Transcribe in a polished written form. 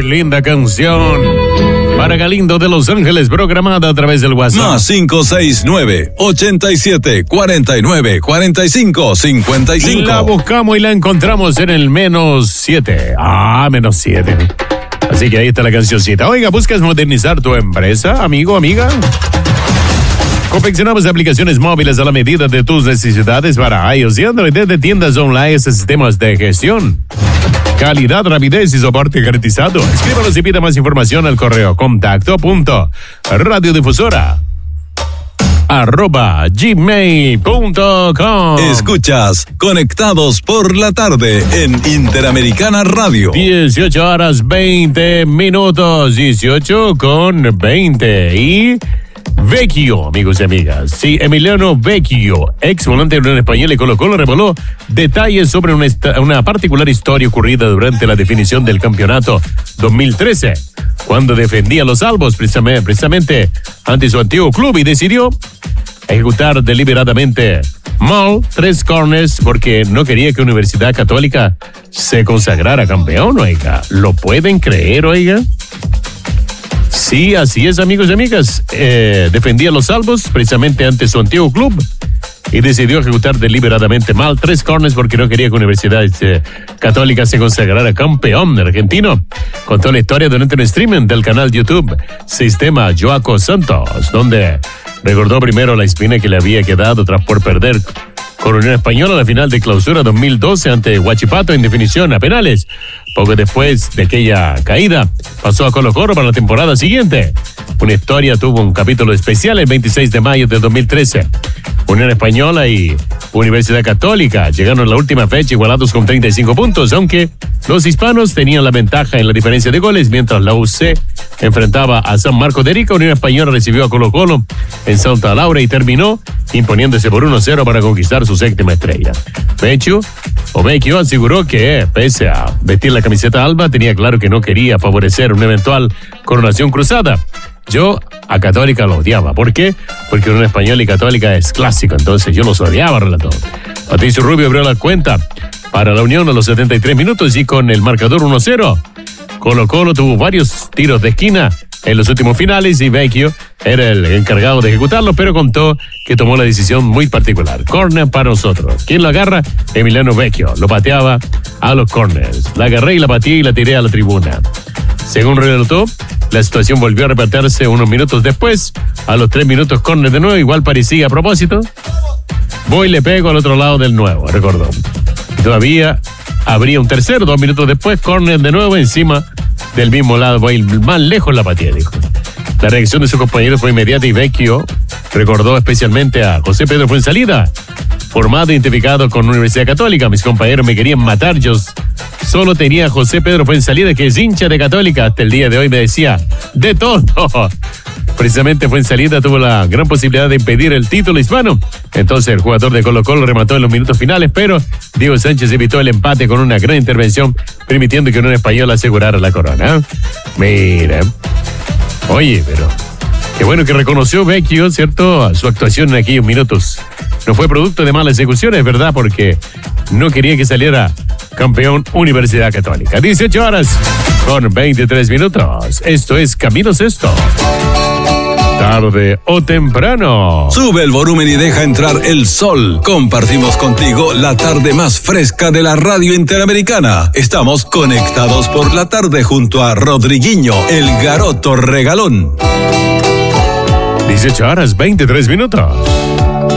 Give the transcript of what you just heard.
linda canción para Galindo de Los Ángeles, programada a través del WhatsApp. Más 569-87-49-45-55. La buscamos y la encontramos en el -7. -7. Así que ahí está la cancioncita. Oiga, ¿buscas modernizar tu empresa, amigo, amiga? Confeccionamos aplicaciones móviles a la medida de tus necesidades para iOS y Android, desde tiendas online hasta sistemas de gestión. Calidad, rapidez y soporte garantizado. Escríbanos y pida más información al correo contacto.radiodifusora@gmail.com. Escuchas Conectados por la Tarde en Interamericana Radio. 18:20. 18:20. Y Vecchio, amigos y amigas. Sí, Emiliano Vecchio, ex volante de Unión Española y Colo-Colo, reveló detalles sobre una particular historia ocurrida durante la definición del campeonato 2013, cuando defendía a los albos precisamente ante su antiguo club y decidió ejecutar deliberadamente mal 3 corners porque no quería que Universidad Católica se consagrara campeón, oiga. ¿Lo pueden creer, oiga? Sí, así es, amigos y amigas. Defendía los salvos precisamente ante su antiguo club y decidió ejecutar deliberadamente mal 3 corners porque no quería que Universidad Católica se consagrara campeón argentino. Contó la historia durante un streaming del canal YouTube Sistema Joaco Santos, donde recordó primero la espina que le había quedado tras por perder con Unión Española la final de clausura 2012 ante Huachipato en definición a penales. Poco después de aquella caída, pasó a Colo-Colo para la temporada siguiente. Una historia tuvo un capítulo especial el 26 de mayo de 2013. Unión Española y Universidad Católica llegaron a la última fecha igualados con 35 puntos, aunque los hispanos tenían la ventaja en la diferencia de goles, mientras la UC enfrentaba a San Marcos de Arica. Unión Española recibió a Colo-Colo en Santa Laura y terminó imponiéndose por 1-0 para conquistar su 7ª estrella. Vecchio aseguró que, pese a vestir la camiseta alba, tenía claro que no quería favorecer una eventual coronación cruzada. Yo a Católica lo odiaba. ¿Por qué? Porque Unión Española y Católica es clásico, entonces yo los odiaba, relator. Patricio Rubio abrió la cuenta para la Unión a los 73 minutos y con el marcador 1-0. Colo-Colo tuvo varios tiros de esquina en los últimos finales y Vecchio era el encargado de ejecutarlo, pero contó que tomó la decisión muy particular. Corner para nosotros. ¿Quién lo agarra? Emiliano Vecchio. Lo pateaba a los corners. La agarré y la pateé y la tiré a la tribuna. Según relató, la situación volvió a repetirse unos minutos después. A los 3 minutos, corner de nuevo. Igual parecía a propósito. Voy y le pego al otro lado del nuevo, recordó. Todavía habría un tercero, 2 minutos después, corner de nuevo encima del mismo lado. Voy más lejos la pateé, dijo. La reacción de sus compañeros fue inmediata y Vecchio recordó especialmente a José Pedro Fuenzalida, formado e identificado con Universidad Católica. Mis compañeros me querían matar, yo solo tenía a José Pedro Fuenzalida, que es hincha de Católica. Hasta el día de hoy me decía de todo. Precisamente Fuenzalida tuvo la gran posibilidad de impedir el título hispano. Entonces el jugador de Colo-Colo remató en los minutos finales, pero Diego Sánchez evitó el empate con una gran intervención, permitiendo que Unión Española asegurara la corona. Mira. Oye, pero qué bueno que reconoció Vecchio, ¿cierto?, su actuación en aquellos minutos. No fue producto de malas ejecuciones, ¿verdad? Porque no quería que saliera campeón Universidad Católica. 18:23. Esto es Camino Sexto. Tarde o temprano. Sube el volumen y deja entrar el sol. Compartimos contigo la tarde más fresca de la radio interamericana. Estamos conectados por la tarde junto a Rodriguinho, el garoto regalón. 18:23.